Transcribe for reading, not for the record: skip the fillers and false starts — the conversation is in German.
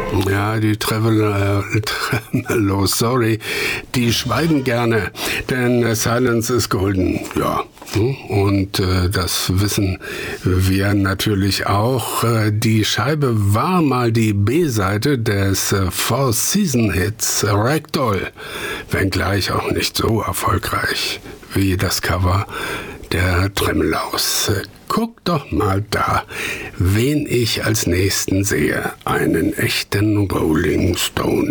Ja, die Tremelos, sorry, die schweigen gerne, denn Silence is golden, ja. Und das wissen wir natürlich auch. Die Scheibe war mal die B-Seite des Four-Season-Hits Ragdoll, wenngleich auch nicht so erfolgreich wie das Cover der Tremelos. Guck doch mal da, wen ich als nächsten sehe. Einen echten Rolling Stone.